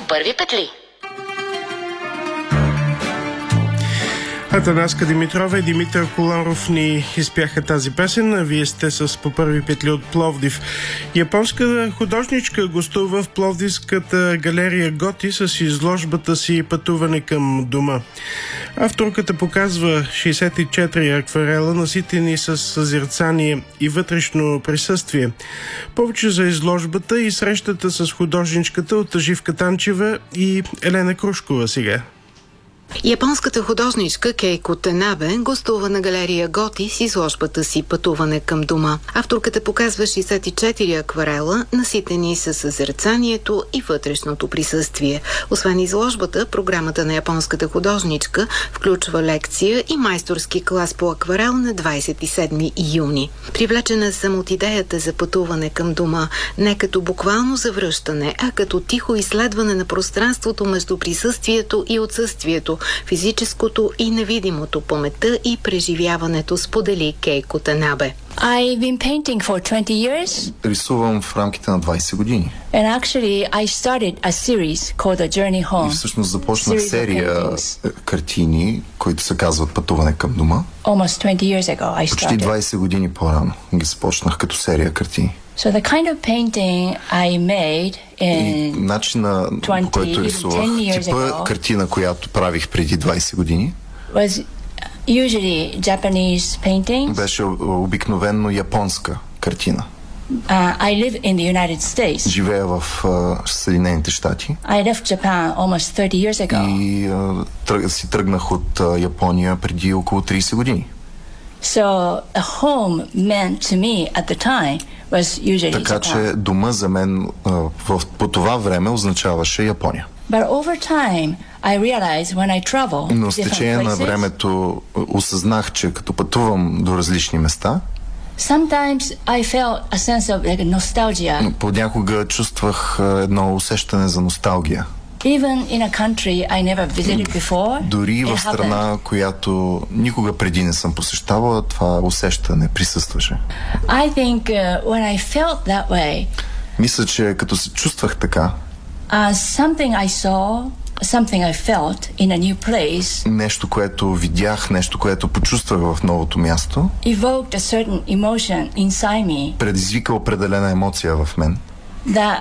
първи петли. Атанаска Димитрова и Димитър Коларов ни изпяха тази песен, а вие сте с по първи петли от Пловдив. Японска художничка гостува в Пловдивската галерия Готи с изложбата си "Пътуване към дома". Авторката показва 64 акварела, наситени с съзерцание и вътрешно присъствие. Повече за изложбата и срещата с художничката от Живка Танчева и Елена Крушкова сега. Японската художничка Кейко Танабе гостува на галерия Готи с изложбата си "Пътуване към дома". Авторката показва 64 акварела, наситени със съзерцанието и вътрешното присъствие. Освен изложбата, програмата на японската художничка включва лекция и майсторски клас по акварел на 27 юни. Привлечена съм от идеята за пътуване към дома не като буквално завръщане, а като тихо изследване на пространството между присъствието и отсъствието, физическото и невидимото, паметта и преживяването, сподели Кейко Танабе. I've been painting for 20 years. Рисувам в рамките на 20 години. And actually I started a series called A Journey Home. И всъщност започнах серия картини, които се казват "Пътуване към дома". Almost 20 years ago I started. Почти 20 години по-рано ги започнах като серия картини. So the kind of painting I made in начина, по който рисувах, типа картина, която правих преди 20 години, was usually Japanese paintings. Беше обикновенно японска картина. I live in the United States. Живея в Съединените щати. I left Japan almost 30 years ago. И си тръгнах от Япония преди около 30 години. So a home meant to me at the time was usually Така че Japan. дома за мен по това време означаваше Япония. But over time I realized when I travel Но с different течение на places, времето осъзнах, че като пътувам до различни места, sometimes I felt a sense of like nostalgia. Понякога чувствах едно усещане за носталгия. Even in a country I never visited before. Дори в страна, която никога преди не съм посещавала, това усещане присъстваше. I think when I felt that way, мисля, че като се чувствах така, something I saw, something I felt in a new place, нещо, което видях, нещо, което почувствах в новото място, evoked a certain emotion inside me, предизвика определена емоция в мен, that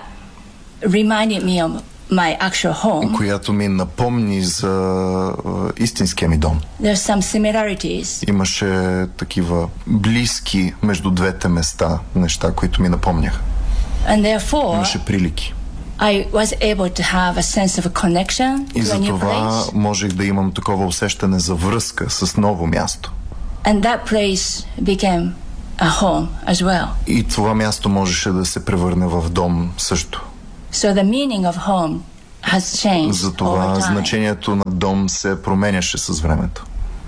reminded me of my actual home, която ми напомни за истинския ми дом. There's some similarities. Имаше такива близки между двете места неща, които ми напомняха. And therefore, имаше прилики. I was able to have a sense of a connection И to за a new това place. можех да имам такова усещане за връзка с ново място. And that place became a home as well. И това място можеше да се превърне в дом също. So the meaning of home has changed Затова over time. значението на дом се променяше с времето.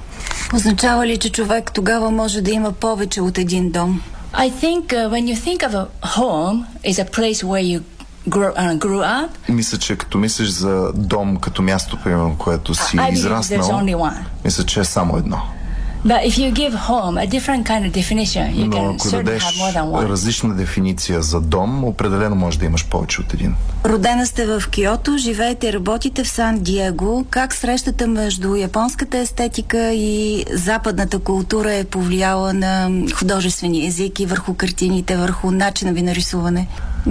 Означава ли, че човек тогава може да има повече от един дом? I think when you think of a home is a place where you grew up. Мисля, че като мислиш за дом като място, примерно, което си израснал, мисля, че е само едно. But if you give home a different kind of definition, you Но can ако certainly дадеш have more than one. различна дефиниция за дом, определено може да имаш повече от един. Родена сте в Киото, живеете и работите в Сан Диего. Как срещата между японската естетика и западната култура е повлияла на художествения език и върху картините, върху начина ви на рисуване?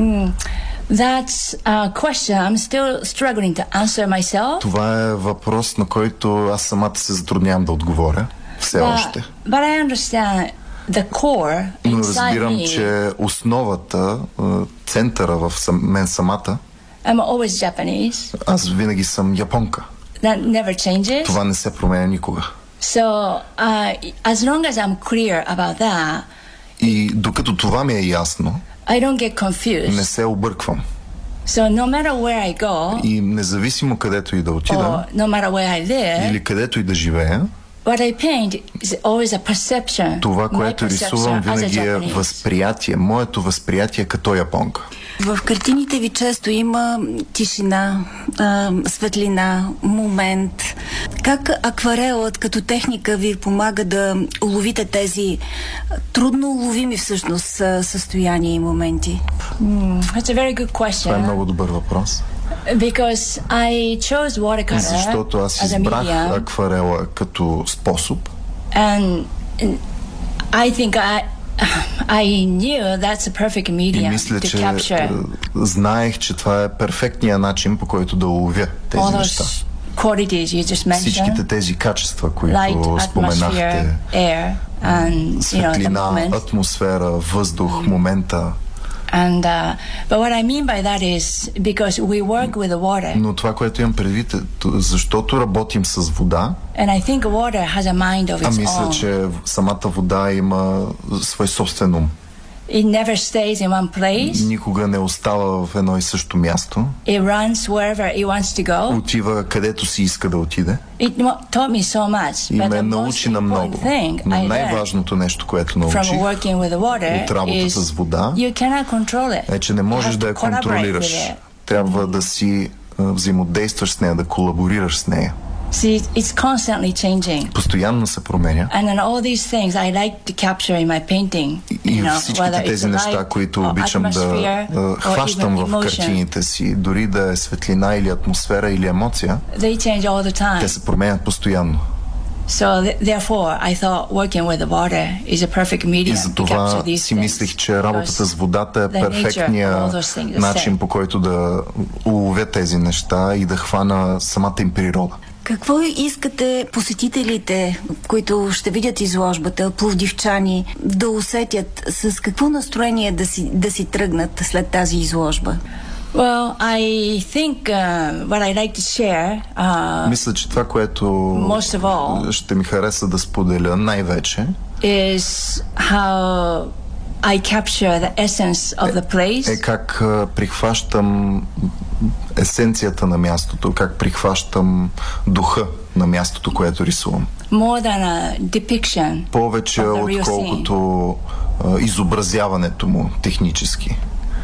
That's a question I'm still struggling to answer myself. Това е въпрос, на който аз самата се затруднявам да отговоря. Все още. But I understand the core Но inside разбирам, me. че основата, центъра в мен самата, I'm always Japanese. аз винаги съм японка. That never changes. Това не се променя никога. So, as long as I'm clear about that, И докато това ми е ясно, I don't get confused. не се обърквам. So no matter where I go, И независимо където и да отида, or no matter where I live, или където и да живея, what I paint is always a perception. това, My което perception рисувам, as a винаги е Japanese. възприятие. Моето възприятие като японка. В картините ви често има тишина, светлина, момент. Как акварелът като техника ви помага да уловите тези трудно уловими всъщност състояния и моменти? That's a very good question. Това е много добър въпрос. Because I chose watercolor. Защото аз избрах акварела като способ. And I think I knew that's a perfect medium и мисля, to че capture. Знаех, че това е перфектният начин, по който да уловя тези неща. Всичките тези качества, които споменахте. Светлина, атмосфера, въздух, момента. But what I mean by that is because we work with the water. Но това, което имам предвид, защото работим с вода. And I think water has a mind of its own. Мисля, че самата вода има свой собствен ум. It never stays in one place. Никога не остава в едно и също място. It runs wherever it wants to go. Отива където си иска да отиде. It taught me so much. И ме научи на много. Но най-важното нещо, което научих от работата с вода, е, че не можеш да я контролираш. Трябва да си взаимодействаш с нея, да колаборираш с нея. See, it's constantly changing. Постоянно се променя. And then all these things I like to capture in my painting. И всичките тези неща, които обичам да хващам в картините си, дори да е светлина или атмосфера или емоция, they change all the time. Те се променят постоянно. So therefore, I thought working with the water is a perfect medium to capture these things. Си мислих, че работата с водата е перфектният начин, по който да уловя тези неща и да хвана самата им природа. Какво искате посетителите, които ще видят изложбата, пловдивчани, да усетят? С какво настроение да си тръгнат след тази изложба? Well, I think what I like to share. Мисля, че това, което ще ми хареса да споделя най-вече, is how I capture the essence of the place. Е как прихващам есенцията на мястото, как прихващам духа на мястото, което рисувам. More than a depiction. Повече отколкото изобразяването му технически.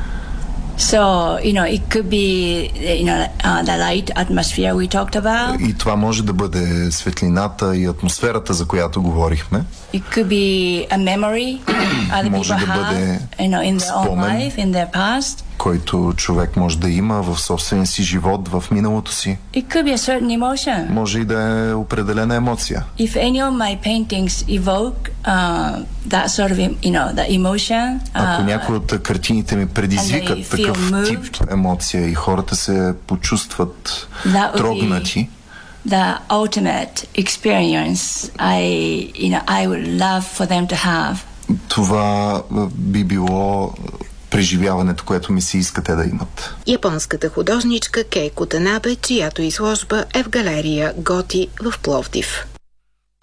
So, it could be, the light atmosphere we talked about. И това може да бъде светлината и атмосферата, за която говорихме. It could be a memory other people have, in their own life, in their past. Който човек може да има в собствения си живот, в миналото си. It could be a certain emotion. Може и да е определена емоция. If any of my paintings evoke that sort of, the emotion. Ако някои от картините ми предизвикат такъв тип емоция и хората се почувстват трогнати, the ultimate experience I would love for them to have. Това би било преживяването, което ми се иска те да имат. Японската художничка Кейко Танабе, чиято изложба е в галерия Готи в Пловдив.